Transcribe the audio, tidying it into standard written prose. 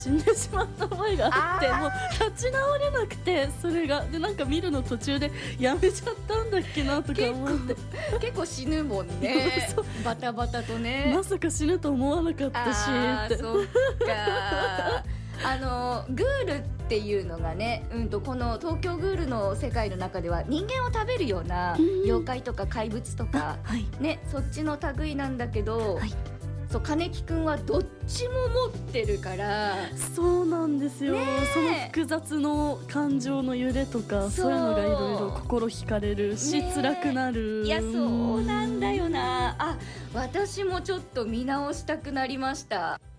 死んでしまった思いがあって、 あーもう立ち直れなくて、それがでなんか見るの途中でやめちゃったんだっけなとか思って結構死ぬもんねそうバタバタとね。 まさか死ぬと思わなかったしってそっかグールっていうのがね、この東京グールの世界の中では人間を食べるような妖怪とか怪物とか、 はいね、そっちの類なんだけど、 はいそう金木くんはどっちも持ってるから、 そうなんですよ、 ねえその複雑の感情の揺れとかそうそういうのがいろいろ心惹かれるし、 ねえ辛くなる。 いやそうなんだよな。私もちょっと見直したくなりました。